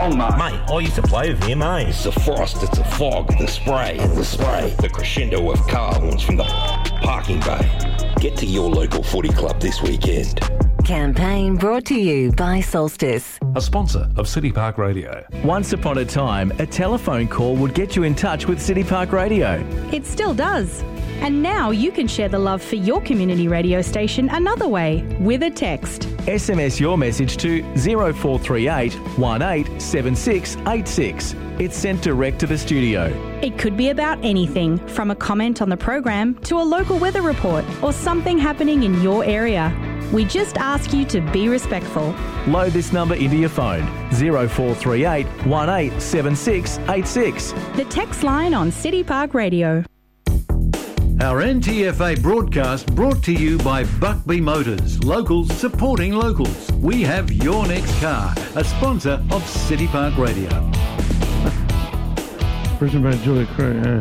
wrong, mate. Mate, I used to play with him, eh? It's the frost, it's the fog, the spray, the crescendo of car horns from the parking bay. Get to your local footy club this weekend. Campaign brought to you by Solstice, a sponsor of City Park Radio. Once upon a time, a telephone call would get you in touch with City Park Radio. It still does. And now you can share the love for your community radio station another way, with a text. SMS your message to 0438 187686. It's sent direct to the studio. It could be about anything, from a comment on the program to a local weather report or something happening in your area. We just ask you to be respectful. Load this number into your phone, 0438 187686. The text line on City Park Radio. Our NTFA broadcast brought to you by Buckby Motors. Locals supporting locals. We have your next car. A sponsor of City Park Radio. Brisbane Bay Julia Crew, yeah.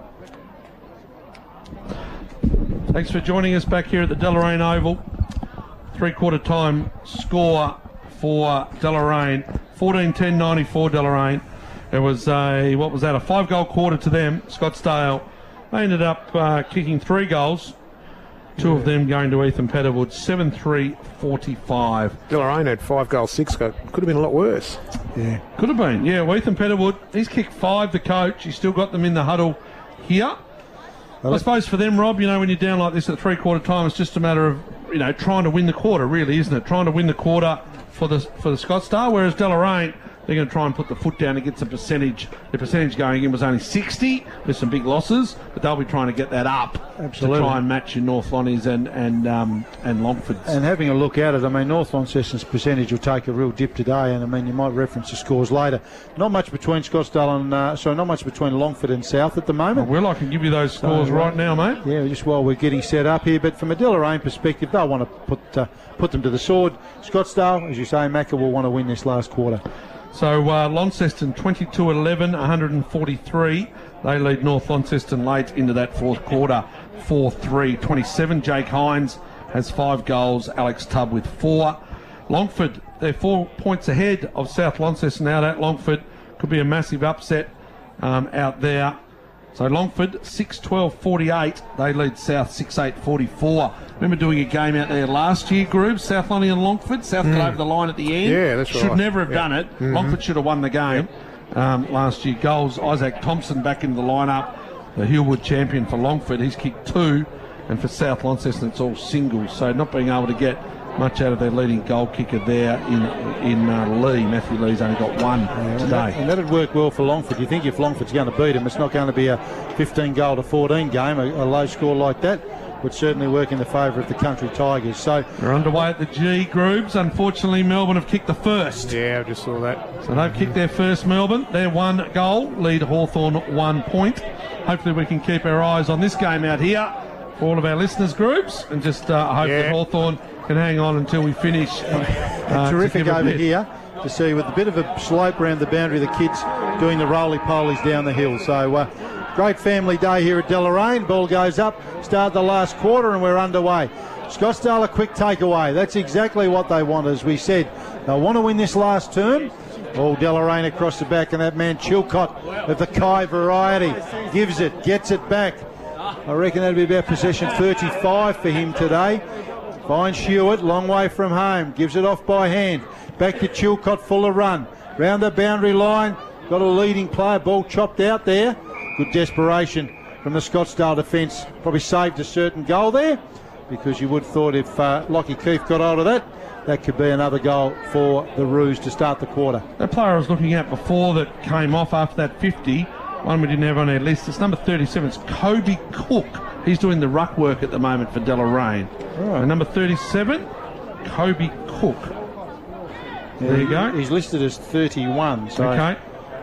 Thanks for joining us back here at the Deloraine Oval. Three-quarter time score for Deloraine. 14-10-94 Deloraine. It was a 5-goal quarter to them. Scottsdale, they ended up kicking 3 goals. 2 of them going to Ethan Petterwood. 7-3-45. Deloraine had 5 goals, 6 goals. Could have been a lot worse. Yeah, could have been. Yeah, well, Ethan Petterwood, he's kicked 5, the coach. He's still got them in the huddle here. I suppose for them, Rob, when you're down like this at three-quarter time, it's just a matter of, trying to win the quarter, really, isn't it? Trying to win the quarter for the Scottsdale, whereas Deloraine, they're going to try and put the foot down and get some percentage. The percentage going in was only 60 with some big losses, but they'll be trying to get that up. Absolutely. To try and match your North Lonnies and Longfords. And having a look at it, North Launceston's percentage will take a real dip today, and you might reference the scores later. Not much between Scottsdale and not much between Longford and South at the moment. Well, I can give you those scores right now, mate. Yeah, just while we're getting set up here. But from a Deloraine perspective, they'll want to put them to the sword. Scottsdale, as you say, Macca will want to win this last quarter. So Launceston 22-11, 143. They lead North Launceston late into that fourth quarter, 4-3-27. Jake Hines has 5 goals. Alex Tubb with 4. Longford, they're 4 points ahead of South Launceston out at Longford. Could be a massive upset out there. So Longford 6-12-48. They lead South 6-8-44. Remember doing a game out there last year, Groove? South Lonnie and Longford. South got over the line at the end. Yeah, that's right. Should never have done it. Mm-hmm. Longford should have won the game last year. Goals, Isaac Thompson back into the lineup. The Hillwood champion for Longford. He's kicked 2. And for South Launceston, it's all singles. So not being able to get much out of their leading goal kicker there in Lee. Matthew Lee's only got 1 today. And that'd work well for Longford. You think if Longford's going to beat him, it's not going to be a 15-goal to 14 game. A low score like that would certainly work in the favour of the Country Tigers. So they're underway at the G groups. Unfortunately, Melbourne have kicked the first. Yeah, I just saw that. So they've kicked their first, Melbourne. They're 1 goal. Lead Hawthorn 1 point. Hopefully we can keep our eyes on this game out here for all of our listeners' groups and just hope that Hawthorn can hang on until we finish. Terrific over here to see with a bit of a slope around the boundary, the kids doing the roly-polies down the hill. So great family day here at Deloraine. Ball goes up, start the last quarter and we're underway. Scottsdale a quick takeaway. That's exactly what they want, as we said. They want to win this last term. All Deloraine across the back, and that man Chilcott of the Kai variety gives it, gets it back. I reckon that'll be about possession 35 for him today. Finds Hewitt, long way from home, gives it off by hand. Back to Chilcott, full of run. Round the boundary line, got a leading player, ball chopped out there. Good desperation from the Scottsdale defence. Probably saved a certain goal there, because you would have thought if Lockie Keefe got hold of that, that could be another goal for the Roos to start the quarter. That player I was looking at before that came off after that 50, one we didn't have on our list, it's number 37, it's Kobe Cook. He's doing the ruck work at the moment for Deloraine. Right. And number 37, Kobe Cook. There you go. He's listed as 31. So okay.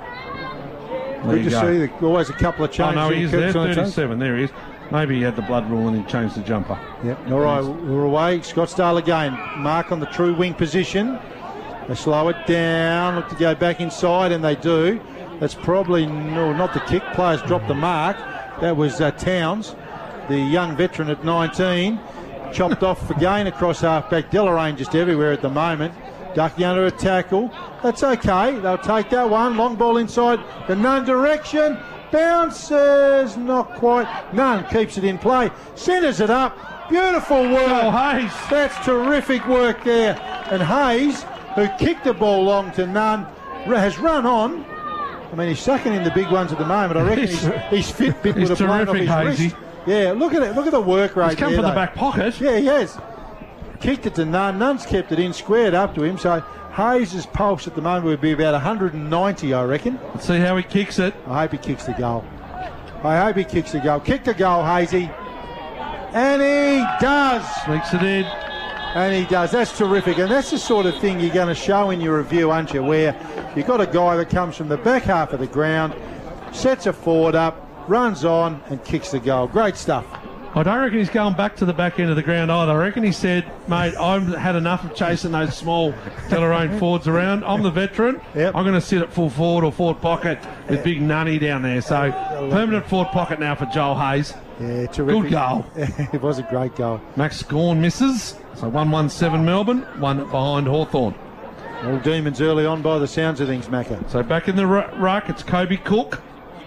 Good to see. Always a couple of changes. Oh, no, he is there, 37. There he is. Maybe he had the blood rule and he changed the jumper. Yep. All right, we're away. Scottsdale again. Mark on the true wing position. They slow it down. Look to go back inside, and they do. That's probably not the kick. Players dropped the mark. That was Towns, the young veteran at 19. Chopped off again across half-back. Deloraine just everywhere at the moment. Ducking under a tackle. That's okay. They'll take that one. Long ball inside the Nunn direction. Bounces. Not quite. Nunn keeps it in play. Centres it up. Beautiful work. Oh, Hayes. That's terrific work there. And Hayes, who kicked the ball long to Nunn, has run on. I mean, he's sucking in the big ones at the moment. I reckon his Fitbit would have blown off his wrist. Yeah, look at it. Look at the work rate. He's come from the back pocket. Yeah, he has. Kicked it to Nunn. Nunn's kept it in, squared up to him. So Hayes' pulse at the moment would be about 190, I reckon. Let's see how he kicks it. I hope he kicks the goal. Kick the goal, Hazy. And he does. Sneaks it in. And he does. That's terrific. And that's the sort of thing you're going to show in your review, aren't you? Where you've got a guy that comes from the back half of the ground, sets a forward up, runs on and kicks the goal. Great stuff. I don't reckon he's going back to the back end of the ground either. I reckon he said, mate, I've had enough of chasing those small Deloraine forwards around. I'm the veteran. Yep. I'm going to sit at full forward or forward pocket with big Nunny down there. So permanent forward pocket now for Joel Hayes. Yeah, terrific. Good goal. It was a great goal. Max Scorn misses. So 1-1-7 Melbourne, one behind Hawthorn. All Demons early on by the sounds of things, Macca. So back in the ruck, it's Kobe Cook.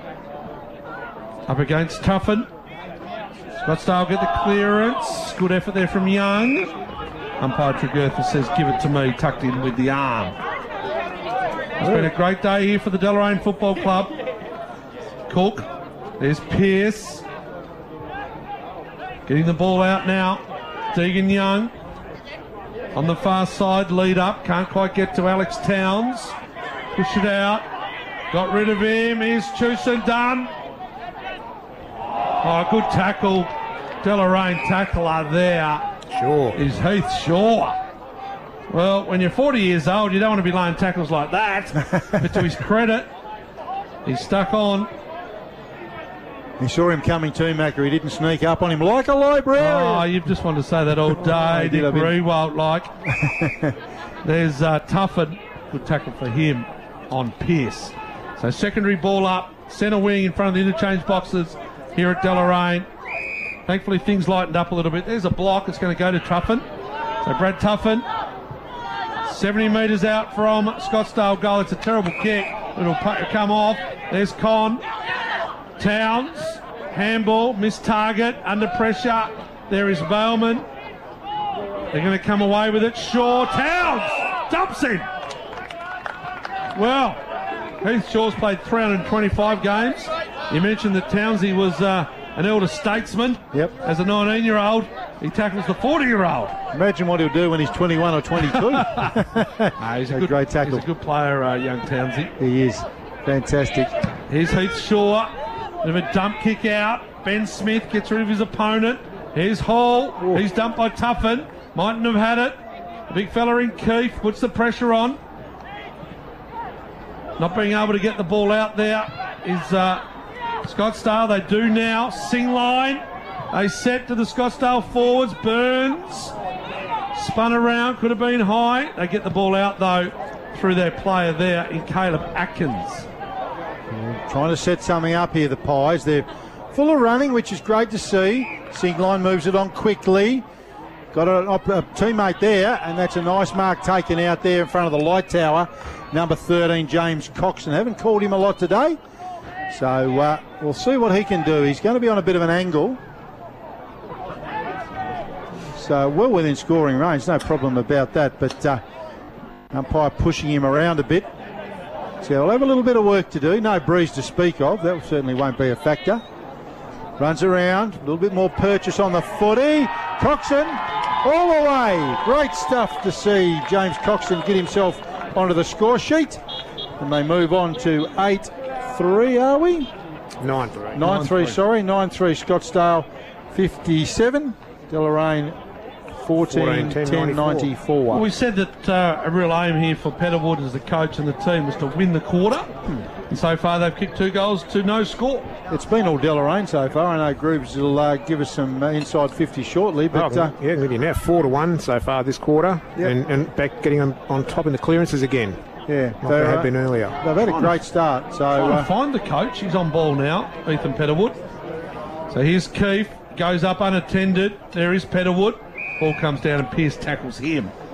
Up against Tuffin. Scottsdale get the clearance. Good effort there from Young. Umpire Tregurtha says, give it to me, tucked in with the arm. It's been a great day here for the Deloraine Football Club. Cook. There's Pearce. Getting the ball out now. Deegan Young. On the far side, lead up. Can't quite get to Alex Towns. Push it out. Got rid of him. Here's Chusen done. Oh, good tackle. Deloraine tackler there. Sure. Is Heath Shaw. Well, when you're 40 years old, you don't want to be laying tackles like that. But to his credit, he's stuck on. You saw him coming to Macca. He didn't sneak up on him like a librarian. Oh, you just want to say that all day. Dick Rewalt like. There's Tuffin. Good tackle for him on Pearce. So secondary ball up. Centre wing in front of the interchange boxes here at Deloraine. Thankfully things lightened up a little bit. There's a block. It's going to go to Tuffin. So Brad Tuffin, 70 metres out from Scottsdale goal. It's a terrible kick. It'll come off. There's Con. Towns. Handball. Missed target. Under pressure. There is Bowman. They're going to come away with it. Shaw. Towns. Dumps him. Well, Heath Shaw's played 325 games. You mentioned that Townsy was an elder statesman. Yep. As a 19-year-old, he tackles the 40-year-old. Imagine what he'll do when he's 21 or 22. He's a great tackle. He's a good player, young Townsy. He is. Fantastic. Here's Heath Shaw. Bit of a dump kick out. Ben Smith gets rid of his opponent. Here's Hall. Ooh. He's dumped by Tuffin. Mightn't have had it. The big fella in Keefe puts the pressure on. Not being able to get the ball out there is Scottsdale. They do now. Sing line. They set to the Scottsdale forwards. Burns. Spun around. Could have been high. They get the ball out, though, through their player there in Caleb Atkins. Trying to set something up here, the Pies. They're full of running, which is great to see. Singline moves it on quickly. Got a teammate there, and that's a nice mark taken out there in front of the light tower. Number 13, James Coxon. Haven't called him a lot today. So we'll see what he can do. He's going to be on a bit of an angle. So well within scoring range, no problem about that. But umpire pushing him around a bit. So he'll have a little bit of work to do. No breeze to speak of. That certainly won't be a factor. Runs around. A little bit more purchase on the footy. Coxon all the way. Great stuff to see James Coxon get himself onto the score sheet. And they move on to 8-3, are we? 9-3. 9-3, sorry. 9-3 Scottsdale 57. Deloraine 14-10-94. Well, we said that a real aim here for Petterwood as the coach and the team was to win the quarter. And so far they've kicked 2 goals to no score. It's been all Deloraine so far. I know Grooves will give us some inside 50 shortly. But yeah, now 4-1 so far this quarter. Yep. And back getting them on top in the clearances again. Yeah, like they had been earlier. They've had a great start. So find the coach. He's on ball now, Ethan Petterwood. So here's Keefe. Goes up unattended. There is Petterwood. Ball comes down and Pearce tackles him.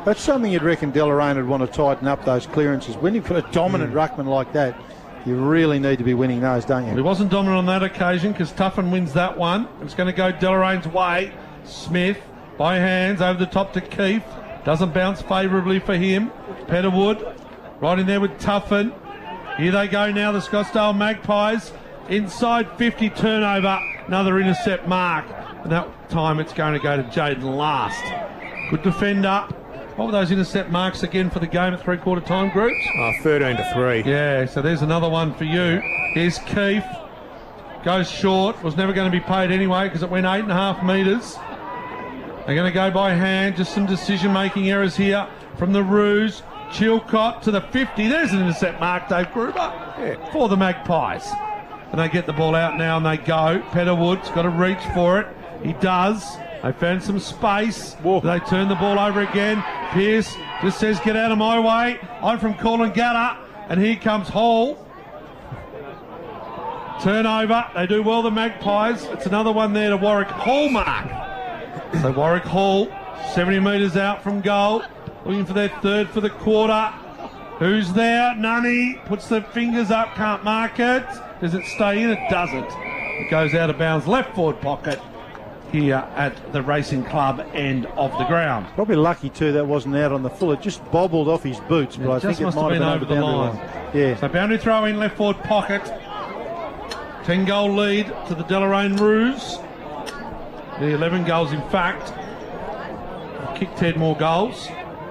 That's something you'd reckon Deloraine would want to tighten up, those clearances. When you've got a dominant ruckman like that, you really need to be winning those, don't you? He wasn't dominant on that occasion because Tuffin wins that one. It's going to go Delorain's way. Smith by hands over the top to Keefe. Doesn't bounce favourably for him. Petterwood right in there with Tuffin. Here they go now, the Scottsdale Magpies. Inside 50 turnover. Another intercept mark. And that time it's going to go to Jaden Last. Good defender. What were those intercept marks again for the game at three-quarter time, groups? 13-3. Yeah, so there's another one for you. Here's Keefe. Goes short. Was never going to be paid anyway because it went 8.5 metres. They're going to go by hand. Just some decision-making errors here from the Roos. Chilcott to the 50. There's an intercept mark, Dave Gruber, for the Magpies. And they get the ball out now and they go. Petterwood's got to reach for it. He does. They found some space. Whoa. They turn the ball over again. Pearce just says, get out of my way. I'm from Coolangatta. And here comes Hall. Turnover. They do well, the Magpies. It's another one there to Warwick Hall mark. So Warwick Hall, 70 metres out from goal. Looking for their third for the quarter. Who's there? Nunny puts the fingers up, can't mark it. Does it stay in? It doesn't. It goes out of bounds, left forward pocket here at the Racing Club end of the ground. Probably lucky too that wasn't out on the full. It just bobbled off his boots, but I think it might have been over the line. Yeah. So boundary throw in, left forward pocket. 10-goal lead to the Deloraine Roos. The 11 goals, in fact. Kicked 10 more goals.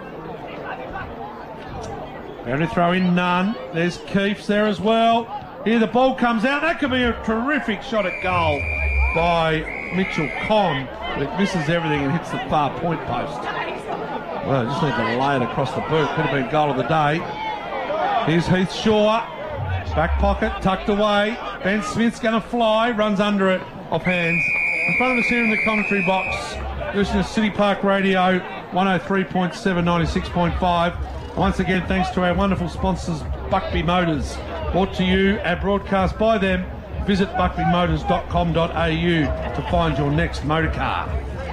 Boundary throw in, none. There's Keefe's there as well. Here the ball comes out. That could be a terrific shot at goal by Mitchell Conn, but it misses everything and hits the far point post. Well, just need to lay it across the boot. Could have been goal of the day. Here's Heath Shaw. Back pocket, tucked away. Ben Smith's going to fly, runs under it, off hands. In front of us here in the commentary box, listening to City Park Radio, 103.7, 96.5. Once again, thanks to our wonderful sponsors, Buckby Motors. Brought to you and broadcast by them. Visit buckbymotors.com.au to find your next motor car.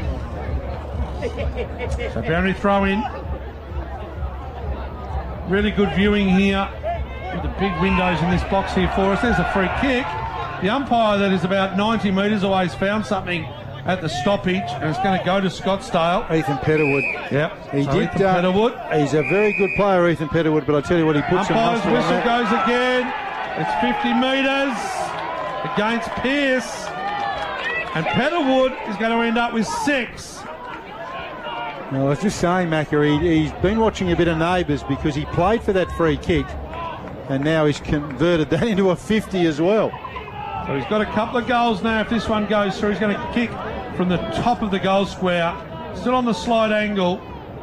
So boundary throw in. Really good viewing here with the big windows in this box here for us. There's a free kick. The umpire that is about 90 metres away has found something at the stoppage and it's going to go to Scottsdale. Ethan Petterwood. Yep. He so did. Ethan Petterwood. He's a very good player, Ethan Petterwood, but I tell you what, he puts some umpire's muscle whistle on goes again. It's 50 metres against Pearce. And Petterwood is going to end up with 6. No, I was just saying, Macca, he's been watching a bit of Neighbours because he played for that free kick and now he's converted that into a 50 as well. So he's got a couple of goals now. If this one goes through, he's going to kick from the top of the goal square. Still on the slide angle.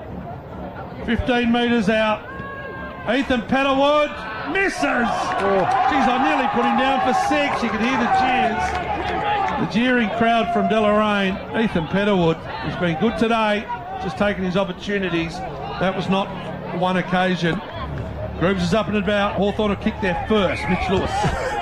15 metres out. Ethan Petterwood misses. Oh. Geez, I nearly put him down for 6. You can hear the cheers. The jeering crowd from Deloraine. Ethan Petterwood has been good today. Just taking his opportunities. That was not one occasion. Groves is up and about. Hawthorn will kick there first. Mitch Lewis.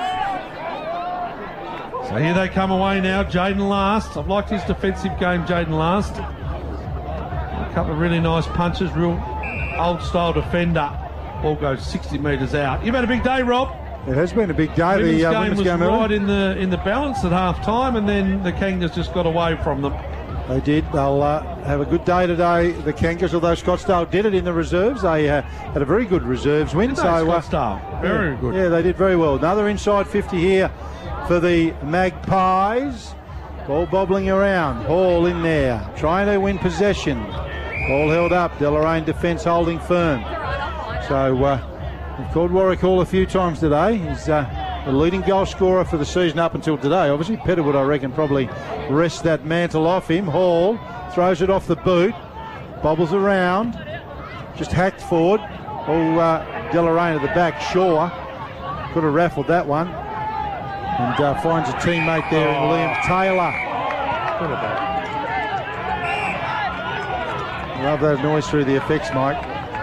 So here they come away now. Jaden Last. I've liked his defensive game, Jaden Last. A couple of really nice punches. Real old-style defender. Ball goes 60 metres out. You've had a big day, Rob. It has been a big day. The women's game was right in the balance at half-time, and then the Kangas just got away from them. They did. They'll have a good day today, the Kangas, although Scottsdale did it in the reserves. They had a very good reserves win. Scottsdale. Very good. Yeah, they did very well. Another inside 50 here for the Magpies. Ball bobbling around. Hall in there, trying to win possession. Ball held up. Deloraine defence holding firm. So we've called Warwick Hall a few times today. He's the leading goal scorer for the season up until today. Obviously, Petterwood, I reckon, probably rests that mantle off him. Hall throws it off the boot. Bobbles around. Just hacked forward. Deloraine at the back. Shaw could have raffled that one. And finds a teammate there in Liam Taylor. Love that noise through the effects, Mike.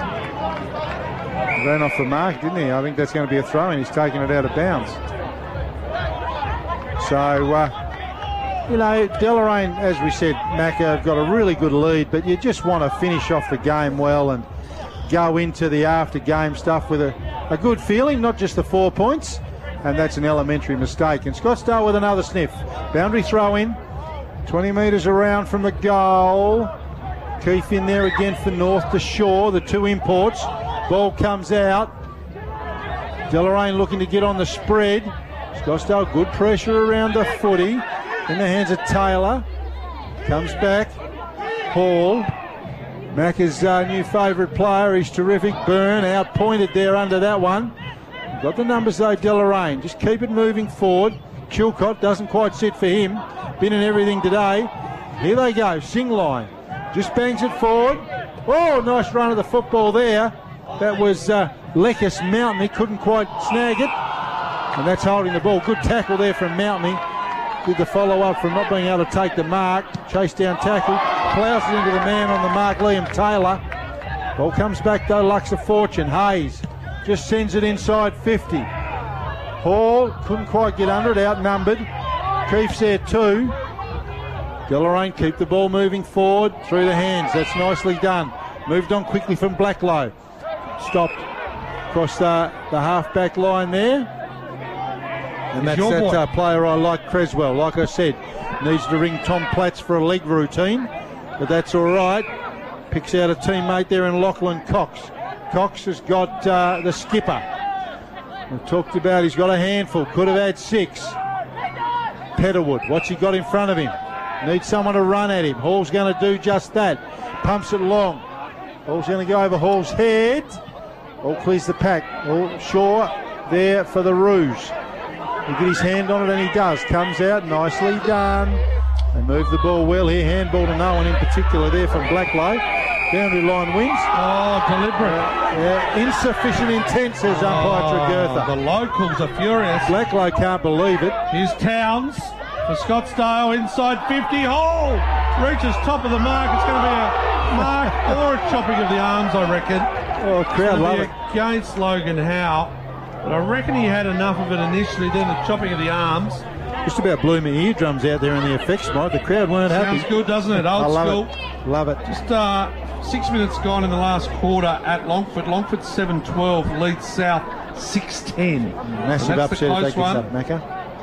Ran off the mark, didn't he? I think that's going to be a throw-in. He's taking it out of bounds. So You know, Deloraine, as we said, Macca have got a really good lead, but you just want to finish off the game well and go into the after-game stuff with a good feeling, not just the 4 points, and that's an elementary mistake. And Scottsdale with another sniff. Boundary throw in, 20 metres around from the goal. Keefe in there again for North to Shaw, the two imports. Ball comes out. Deloraine looking to get on the spread. Scottsdale, good pressure around the footy. In the hands of Taylor. Comes back. Hall. Macca's new favourite player. He's terrific. Byrne out-pointed there under that one. Got the numbers though, Deloraine. Just keep it moving forward. Chilcott doesn't quite sit for him. Been in everything today. Here they go. Singline. Just bangs it forward. Oh, nice run of the football there. That was Leckus Mountain. He couldn't quite snag it. And that's holding the ball. Good tackle there from Mountain. Did the follow-up from not being able to take the mark. Chase down tackle. Plows it into the man on the mark, Liam Taylor. Ball comes back though, Lux of Fortune. Hayes just sends it inside 50. Hall couldn't quite get under it, outnumbered. Keefe's there too. Deloraine keep the ball moving forward through the hands. That's nicely done. Moved on quickly from Blacklow. Stopped across the half-back line there. And that's that player I like, Creswell. Like I said, needs to ring Tom Platts for a leg routine, but that's all right. Picks out a teammate there in Lachlan Cox. Cox has got the skipper. We've talked about he's got a handful. Could have had 6. Petterwood, what's he got in front of him? Needs someone to run at him. Hall's going to do just that. Pumps it long. Hall's going to go over Hall's head. Hall clears the pack. Shaw there for the Roos. He'll get his hand on it, and he does. Comes out, nicely done. They move the ball well here. Handball to no one in particular there from Blacklow. Boundary line wins. Oh, deliberate. Insufficient intent, says umpire Tregurtha. The locals are furious. Blacklow can't believe it. Here's Towns for Scottsdale inside 50. Hall reaches top of the mark. It's going to be a mark or a chopping of the arms, I reckon. Oh, crowd love it. Against Logan Howe. But I reckon he had enough of it initially, then the chopping of the arms. Just about blew my eardrums out there in the effects, Mike. The crowd weren't happy. Sounds good, doesn't it? Old school. Love it. Just 6 minutes gone in the last quarter at Longford. Longford 7-12 leads South 6-10. Massive upset if they get up, Macca.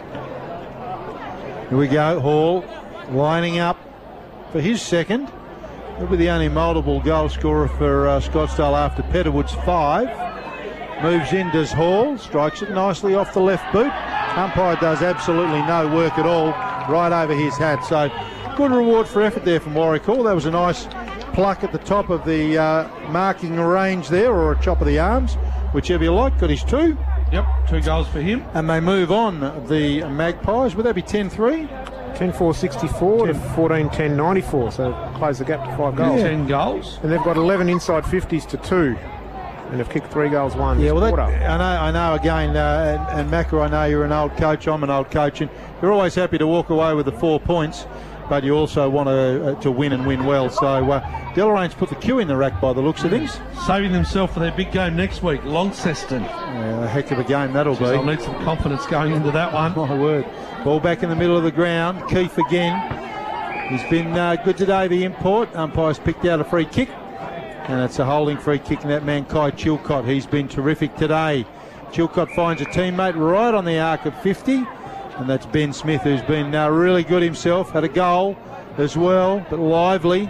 Here we go. Hall lining up for his second. He'll be the only multiple goal scorer for Scottsdale after Petterwood's 5. Moves in, does Hall, strikes it nicely off the left boot. Umpire does absolutely no work at all, right over his hat. So good reward for effort there from Warwick Hall. That was a nice pluck at the top of the marking range there, or a chop of the arms, whichever you like. Got his 2. Yep, 2 goals for him. And they move on, the Magpies. Would that be 10-3? 10-4-64 to 14-10-94, so close the gap to 5 goals. 10 goals. And they've got 11 inside 50s to 2. And they've kicked 3 goals, 1 Yeah, well, quarter. I know again, and Macca, I know you're an old coach, I'm an old coach, and you're always happy to walk away with the 4 points, but you also want to win and win well. So Delorain's put the cue in the rack by the looks of things. Saving themselves for their big game next week, Launceston. A heck of a game that'll be. I'll need some confidence going into that one. My word. Ball back in the middle of the ground. Keefe again. He's been good today, the import. Umpire's picked out a free kick. And it's a holding free kick in that man, Kai Chilcott. He's been terrific today. Chilcott finds a teammate right on the arc of 50. And that's Ben Smith, who's been really good himself. Had a goal as well, but lively.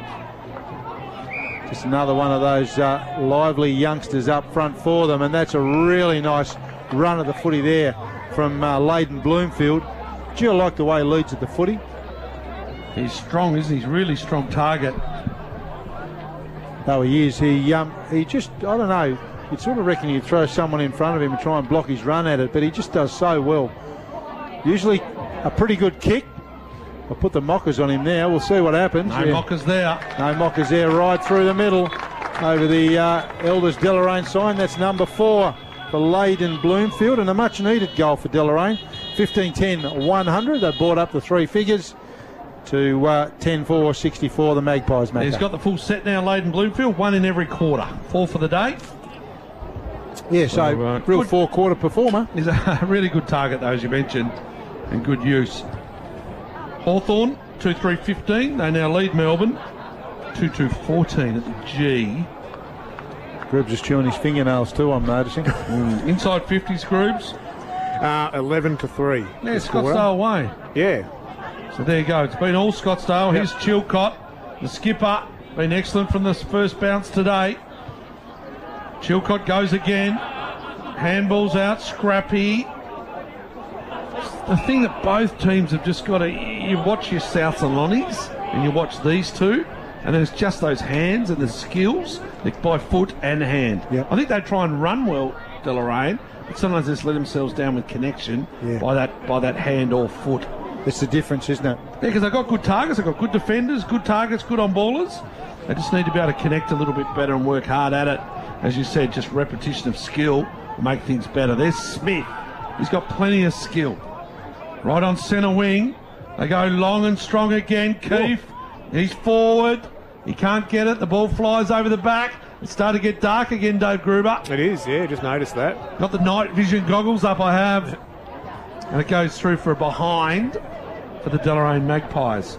Just another one of those lively youngsters up front for them. And that's a really nice run of the footy there from Layden Bloomfield. Gee, I like the way he leads at the footy. He's strong, isn't he? He's a really strong target. No, he is. He just, I don't know, you'd sort of reckon you'd throw someone in front of him and try and block his run at it, but he just does so well. Usually a pretty good kick. I'll put the mockers on him now. We'll see what happens. No mockers there. No mockers there, right through the middle over the Elders Deloraine sign. That's number 4 for Layden Bloomfield, and a much-needed goal for Deloraine. 15-10-100. They brought up the 3 figures to 10-4-64, the Magpies. Macca. He's got the full set now, Layden Bloomfield, 1 in every quarter. 4 for the day. Yeah, so real 4-quarter performer. He's a really good target, though, as you mentioned, and good use. Hawthorn, 2-3-15. They now lead Melbourne, 2-2-14 at the G. Groobs is chewing his fingernails too, I'm noticing. Inside 50s, Groobs. 11-3. Yeah, Scottsdale away. Yeah. So there you go. It's been all Scottsdale. Here's Chilcott, the skipper. Been excellent from this first bounce today. Chilcott goes again. Handball's out. Scrappy. The thing that both teams have just got to... You watch your Souths and Lonnies, and you watch these two, and then it's just those hands and the skills by foot and hand. Yep. I think they try and run well, Deloraine, but sometimes they just let themselves down with connection by that hand or foot. It's the difference, isn't it? Yeah, because they've got good targets, they've got good defenders, good targets, good on ballers. They just need to be able to connect a little bit better and work hard at it. As you said, just repetition of skill will make things better. There's Smith. He's got plenty of skill. Right on centre wing. They go long and strong again. Keefe, he's forward. He can't get it. The ball flies over the back. It's starting to get dark again, Dave Gruber. It is, yeah, just noticed that. Got the night vision goggles up, I have. And it goes through for a behind for the Deloraine Magpies.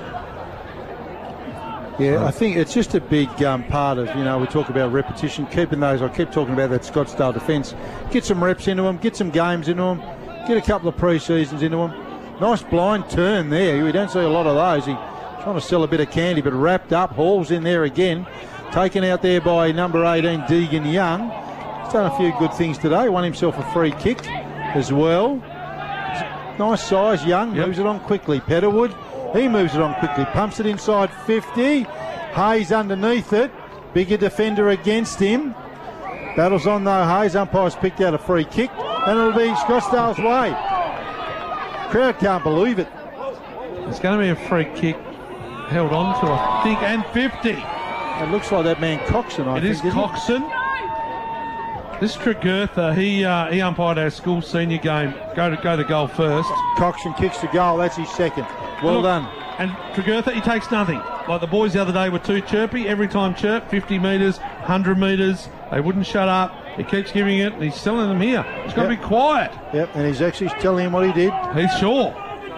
Yeah, I think it's just a big part of, we talk about repetition, keeping those, I keep talking about that Scottsdale defence. Get some reps into them, get some games into them, get a couple of pre-seasons into them. Nice blind turn there. We don't see a lot of those. He's trying to sell a bit of candy, but wrapped up. Hall's in there again. Taken out there by number 18, Deegan Young. He's done a few good things today. Won himself a free kick as well. Nice size, Young. Moves it on quickly. Petterwood, he moves it on quickly. Pumps it inside 50. Hayes underneath it. Bigger defender against him. Battles on though, Hayes. Umpire's picked out a free kick. And it'll be Scottsdale's way. Crowd can't believe it. It's going to be a free kick held on to, I think, and 50. It looks like that man Coxon, I think. It is Coxon. This Tregurtha, he umpired our school senior game. Go to goal first. Coxon kicks the goal. That's his second. Well done. And Tregurtha, he takes nothing. Like the boys the other day were too chirpy. Every time chirp, 50 metres, 100 metres. They wouldn't shut up. He keeps giving it, and he's telling them here. He's got to be quiet. Yep, and he's actually telling him what he did. He's sure.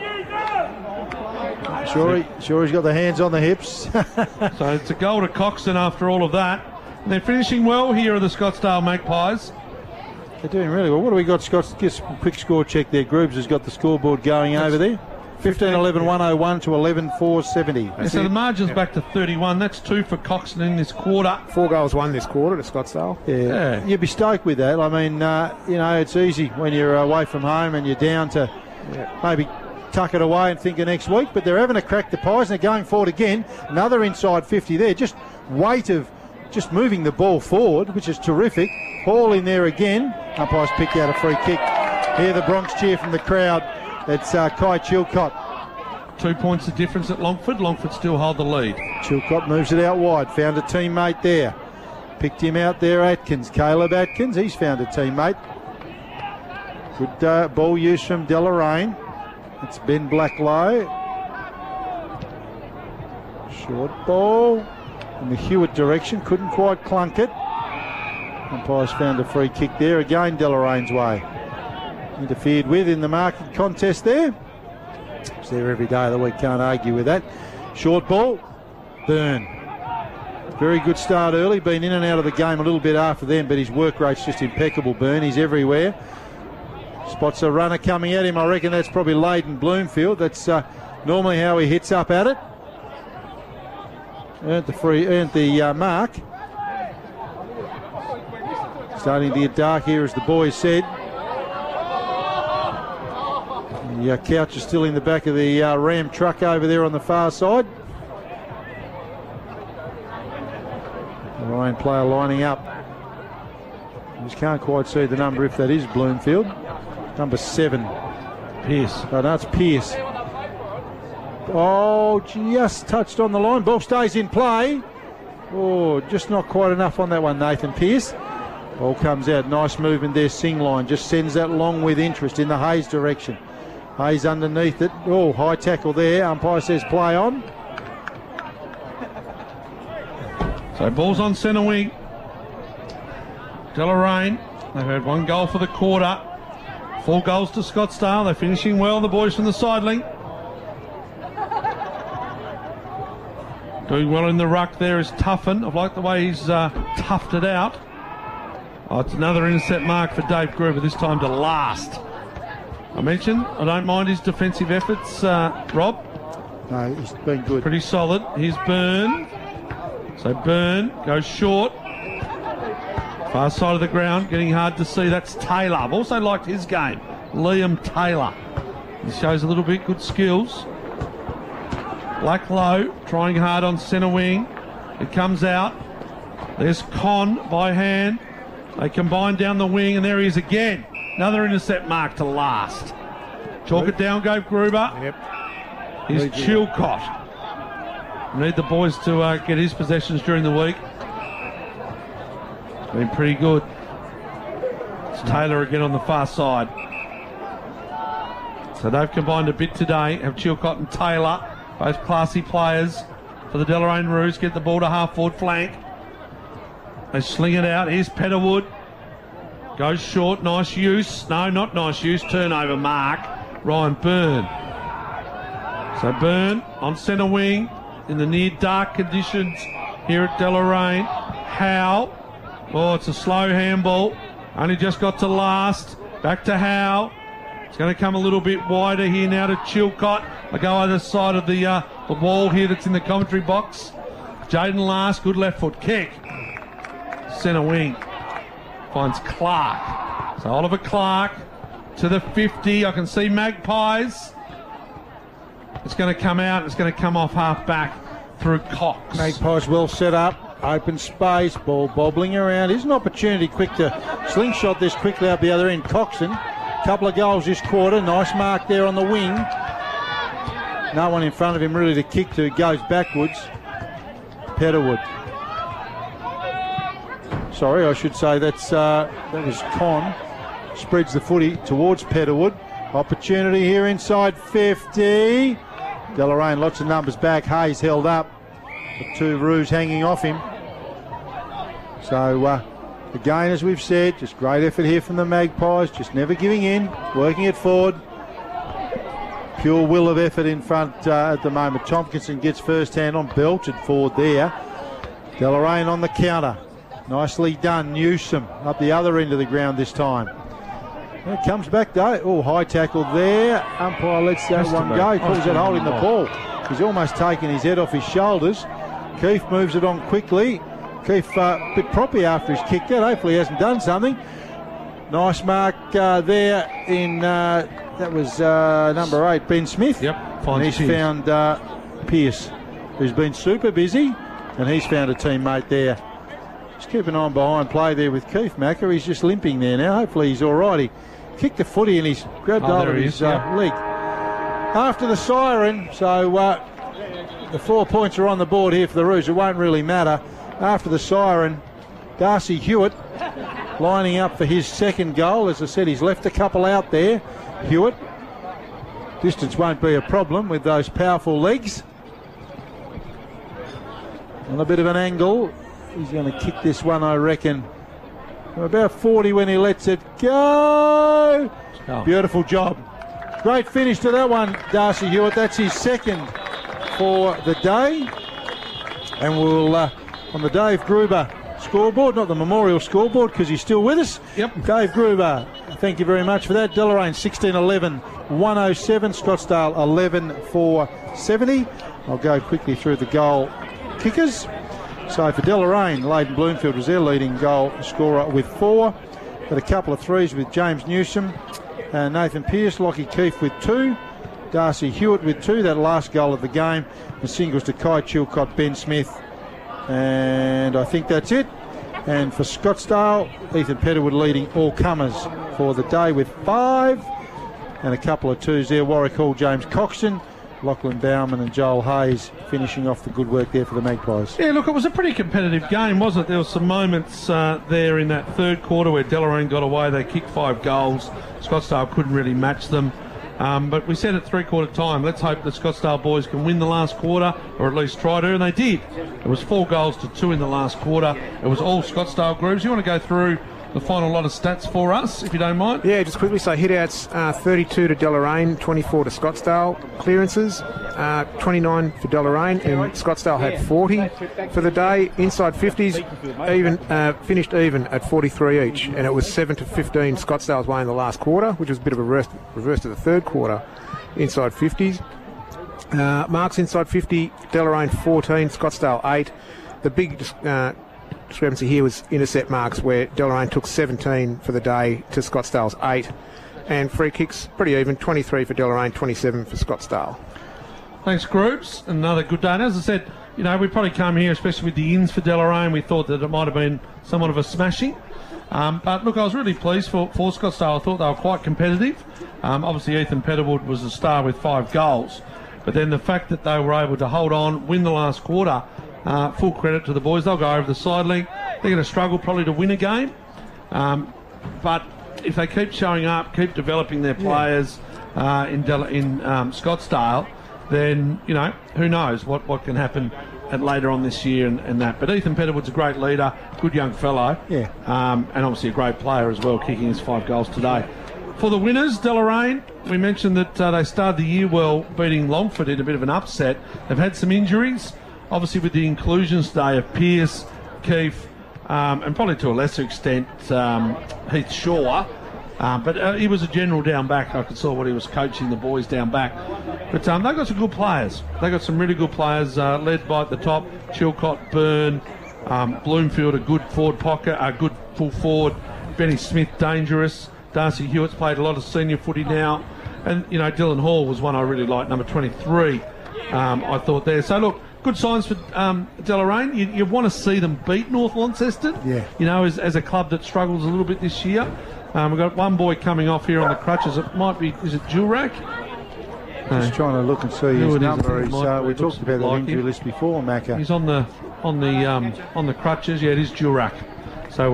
Sure he's got the hands on the hips. So it's a goal to Coxon after all of that. And they're finishing well here are the Scottsdale Magpies. They're doing really well. What do we got, Scott? Get a quick score check there. Groobs has got the scoreboard going over there. 15-11-101 to 11-4-70. So the margin's back to 31. That's 2 for Coxon in this quarter. 4 goals won this quarter to Scottsdale. Yeah. You'd be stoked with that. I mean, it's easy when you're away from home and you're down to maybe tuck it away and think of next week, but they're having to crack the pies and they're going forward again. Another inside 50 there. Just weight of just moving the ball forward, which is terrific. Hall in there again. Umpire's picked out a free kick. Hear the Bronx cheer from the crowd. It's Kai Chilcott. 2 points of difference at Longford. Longford still hold the lead. Chilcott moves it out wide. Found a teammate there. Picked him out there, Atkins. Caleb Atkins. He's found a teammate. Good ball use from Deloraine. It's Ben Blacklow. Short ball in the Hewitt direction. Couldn't quite clunk it. Umpire's found a free kick there. Again, Deloraine's way. Interfered with in the market contest there. It's there every day of the week, can't argue with that. Short ball, Byrne. Very good start early, been in and out of the game a little bit after them, but his work rate's just impeccable, Byrne. He's everywhere. Spots a runner coming at him. I reckon that's probably Layden Bloomfield. That's normally how he hits up at it. Earned the mark. Starting to get dark here, as the boys said. The couch is still in the back of the Ram truck over there on the far side. The Ryan player lining up. Just can't quite see the number if that is Bloomfield. Number 7. Pearce. Oh, no, it's Pearce. Oh, just touched on the line. Ball stays in play. Oh, just not quite enough on that one, Nathan Pearce. Ball comes out. Nice movement there, Singline. Just sends that long with interest in the Hayes direction. Hayes underneath it. Oh, high tackle there. Umpire says play on. So ball's on centre wing. Deloraine. They've had 1 goal for the quarter. 4 goals to Scottsdale. They're finishing well, the boys from the sideline. Doing well in the ruck there is Tuffin. I like the way he's toughed it out. Oh, it's another intercept mark for Dave Gruber, this time to last. I mentioned I don't mind his defensive efforts, Rob. No, he's been good. Pretty solid. Here's Byrne. So Byrne goes short. Far side of the ground, getting hard to see. That's Taylor. I've also liked his game. Liam Taylor. He shows a little bit good skills. Black low, trying hard on centre wing. It comes out. There's Con by hand. They combine down the wing, and there he is again. Another intercept mark to last. Chalk it down, go Gruber. Yep. Here's Chilcott. Need the boys to get his possessions during the week. Been pretty good. It's Taylor again on the far side. So they've combined a bit today. Have Chilcott and Taylor, both classy players for the Deloraine Roos. Get the ball to half-forward flank. They sling it out. Here's Petterwood. Goes short. Nice use. No, not nice use. Turnover mark. Ryan Byrne. So Byrne on centre wing in the near dark conditions here at Deloraine. Howe. Oh, it's a slow handball. Only just got to last. Back to Howe. It's going to come a little bit wider here now to Chilcott. I go either side of the wall here that's in the commentary box. Jaden Last, good left foot kick. Centre wing. Finds Clark. So Oliver Clark to the 50. I can see Magpies. It's going to come out. It's going to come off half back through Cox. Magpies well set up. Open space. Ball bobbling around. Here's an opportunity quick to slingshot this quickly up the other end. Coxon. Couple of goals this quarter. Nice mark there on the wing. No one in front of him really to kick to. Goes backwards. Petterwood. Sorry, I should say that was Con. Spreads the footy towards Petterwood. Opportunity here inside 50. Deloraine, lots of numbers back. Hayes held up. The two Roos hanging off him. So, again, as we've said, just great effort here from the Magpies. Just never giving in. Working it forward. Pure will of effort in front at the moment. Tompkinson gets first hand on. Belted forward there. Deloraine on the counter. Nicely done. Newsom up the other end of the ground this time. It comes back though. Oh, high tackle there. Umpire lets that one go. He calls it holding the ball. He's almost taken his head off his shoulders. Keefe moves it on quickly. Keefe a bit proppy after he's kicked out. Hopefully he hasn't done something. Nice mark there in, that was number 8, Ben Smith. Yep. And he's found Pearce, who's been super busy, and he's found a teammate there. Just keep an eye on behind play there with Keith Macker. He's just limping there now. Hopefully he's all right. He kicked the footy and he's grabbed hold of his leg. After the siren, so the 4 points are on the board here for the Roos. It won't really matter. After the siren, Darcy Hewitt lining up for his second goal. As I said, he's left a couple out there. Hewitt. Distance won't be a problem with those powerful legs. On a bit of an angle. He's going to kick this one, I reckon. About 40 when he lets it go. Oh. Beautiful job. Great finish to that one, Darcy Hewitt. That's his second for the day. And we'll, on the Dave Gruber scoreboard, not the memorial scoreboard because he's still with us. Yep. Dave Gruber, thank you very much for that. Deloraine 16-11, 107. Scottsdale 11-4-70. I'll go quickly through the goal kickers. So for Deloraine, Leighton Bloomfield was their leading goal scorer with 4. Had a couple of threes with James Newsom, Nathan Pearce, Lockie Keefe with 2, Darcy Hewitt with 2, that last goal of the game. The singles to Kai Chilcott, Ben Smith, and I think that's it. And for Scottsdale, Ethan Petterwood leading all comers for the day with 5, and a couple of 2s there. Warwick Hall, James Coxon, Lachlan Bauman and Joel Hayes finishing off the good work there for the Magpies. Yeah, look, it was a pretty competitive game, wasn't it? There were some moments there in that third quarter where Deloraine got away. They kicked 5 goals. Scottsdale couldn't really match them. But we said at three-quarter time, let's hope the Scottsdale boys can win the last quarter, or at least try to, and they did. It was 4 goals to 2 in the last quarter. It was all Scottsdale groups. You want to go through the final lot of stats for us, if you don't mind. Yeah, just quickly. So hit-outs 32 to Deloraine, 24 to Scottsdale. Clearances 29 for Deloraine, and Scottsdale had 40 for the day. Inside 50s finished even at 43 each, and it was 7 to 15 Scottsdale's way in the last quarter, which was a bit of a reverse to the third quarter. Inside 50s. Marks inside 50, Deloraine 14, Scottsdale 8. The big discrepancy here was intercept marks, where Deloraine took 17 for the day to Scottsdale's 8. And free kicks, pretty even, 23 for Deloraine, 27 for Scottsdale. Thanks, groups. Another good day. And as I said, we probably come here, especially with the ins for Deloraine. We thought that it might have been somewhat of a smashing. But look, I was really pleased for Scottsdale. I thought they were quite competitive. Obviously, Ethan Petterwood was the star with 5 goals. But then the fact that they were able to hold on, win the last quarter, full credit to the boys. They'll go over the side leg. They're going to struggle probably to win a game. But if they keep showing up, keep developing their players in Scottsdale, then, who knows what can happen later on this year and that. But Ethan Petterwood's a great leader, good young fellow. Yeah. And obviously a great player as well, kicking his 5 goals today. For the winners, Deloraine, we mentioned that they started the year well, beating Longford in a bit of an upset. They've had some injuries, obviously with the inclusions today of Pearce, Keefe, and probably to a lesser extent Heath Shaw. But he was a general down back. I saw what he was coaching the boys down back. But they've got some good players. They've got some really good players led by at the top, Chilcott, Byrne, Bloomfield, a good forward pocket, a good full forward, Benny Smith, dangerous. Darcy Hewitt's played a lot of senior footy now. And, Dylan Hall was one I really liked, number 23, I thought there. So, look, good signs for Deloraine. You want to see them beat North Launceston, as a club that struggles a little bit this year. We've got one boy coming off here on the crutches. It might be, is it Jurak? Just trying to look and see his number. We talked about the injury list before, Macca. He's on the crutches. Yeah, it is Jurak. So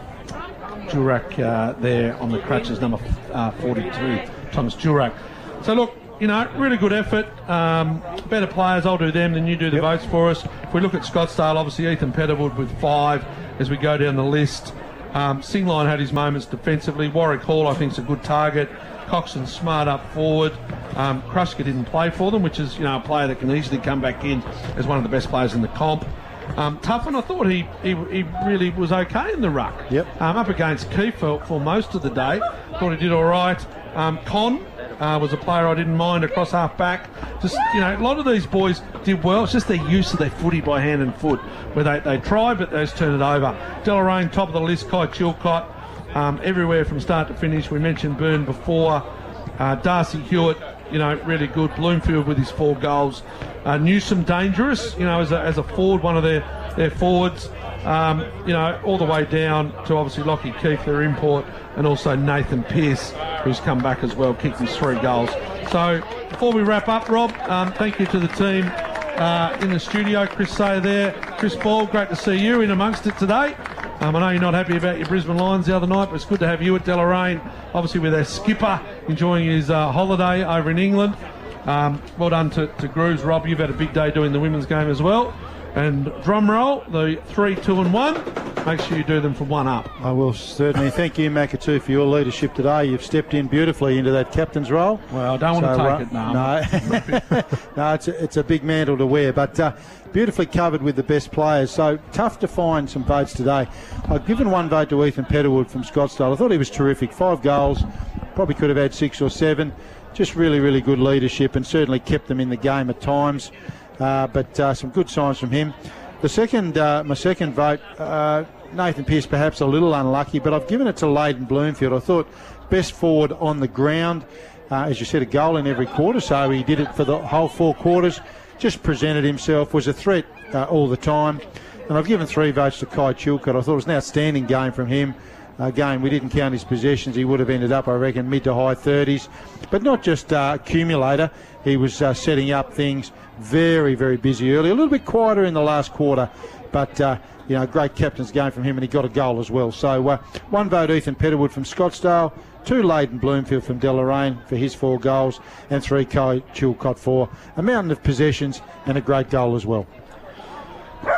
Jurak there on the crutches, number 42, Thomas Jurak. So look, really good effort. Better players, I'll do them, then you do the votes for us. If we look at Scottsdale, obviously Ethan Petterwood with 5 as we go down the list. Singline had his moments defensively. Warwick Hall, I think, is a good target. Coxon smart up forward. Kruska didn't play for them, which is a player that can easily come back in as one of the best players in the comp. Tuffin, I thought he really was okay in the ruck. Yep. Up against Keefe for most of the day. Thought he did all right. Con was a player I didn't mind across half back. Just, a lot of these boys did well. It's just their use of their footy by hand and foot, where they try, but they just turn it over. Deloraine, top of the list. Kai Chilcott, everywhere from start to finish. We mentioned Byrne before. Darcy Hewitt, really good. Bloomfield with his 4 goals. Newsom dangerous, as a forward, one of their forwards. All the way down to obviously Lockie Keefe, their import, and also Nathan Pearce, who's come back as well, kicked his 3 goals. So before we wrap up, Rob, thank you to the team in the studio. Chris Sayer there, Chris Ball, great to see you in amongst it today. I know you're not happy about your Brisbane Lions the other night, but it's good to have you at Deloraine, obviously with our skipper enjoying his holiday over in England. Well done to Grooves. Rob, you've had a big day doing the women's game as well. And drum roll, the 3, 2 and 1. Make sure you do them from 1 up. I will certainly. Thank you, Macca, for your leadership today. You've stepped in beautifully into that captain's role. Well, I don't want to take it now. No, it's a big mantle to wear, but beautifully covered with the best players. So tough to find some votes today. I've given 1 vote to Ethan Petterwood from Scottsdale. I thought he was terrific. 5 goals, probably could have had 6 or 7. Just really, really good leadership and certainly kept them in the game at times. But some good signs from him. My second vote, Nathan Pearce perhaps a little unlucky, but I've given it to Leighton Bloomfield. I thought best forward on the ground. As you said, a goal in every quarter, so he did it for the whole 4 quarters. Just presented himself, was a threat all the time. And I've given 3 votes to Kai Chilcott. I thought it was an outstanding game from him. Again, we didn't count his possessions. He would have ended up, I reckon, mid to high 30s. But not just accumulator. He was setting up things very, very busy early. A little bit quieter in the last quarter. But, great captain's game from him, and he got a goal as well. So 1 vote, Ethan Petterwood from Scottsdale. 2, Leighton Bloomfield from Deloraine for his 4 goals. And 3, Kai Chilcott for a mountain of possessions and a great goal as well.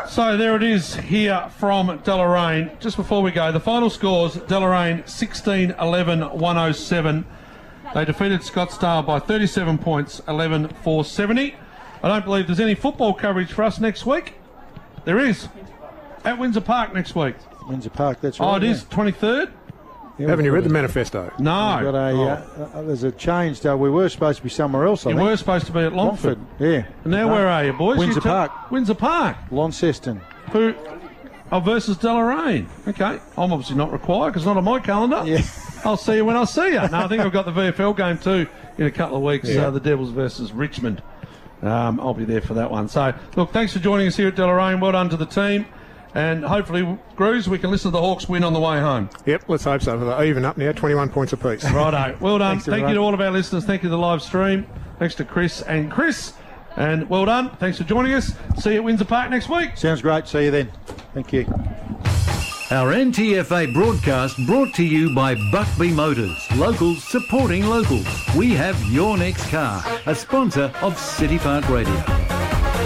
So there it is here from Deloraine. Just before we go, the final scores, Deloraine 16-11-107. They defeated Scottsdale by 37 points, 11-470. I don't believe there's any football coverage for us next week. There is. At Windsor Park next week. Windsor Park, that's right. Oh, it is 23rd? Yeah, haven't you read the manifesto? No. We've got there's a change. We were supposed to be somewhere else, I think. You were supposed to be at Longford. Yeah. And now where are you, boys? Windsor Park. Windsor Park. Launceston. Versus Deloraine. Okay. I'm obviously not required because it's not on my calendar. Yeah. I'll see you when I see you. No, I think I've got the VFL game too in a couple of weeks. The Devils versus Richmond. I'll be there for that one. So, look, thanks for joining us here at Deloraine. Well done to the team. And hopefully, Grues, we can listen to the Hawks win on the way home. Yep, let's hope so. They're even up now, 21 points apiece. Righto. Well done. Thanks, Thank you to all of our listeners. Thank you to the live stream. Thanks to Chris. And well done. Thanks for joining us. See you at Windsor Park next week. Sounds great. See you then. Thank you. Our NTFA broadcast brought to you by Buckby Motors. Locals supporting locals. We have your next car. A sponsor of City Park Radio.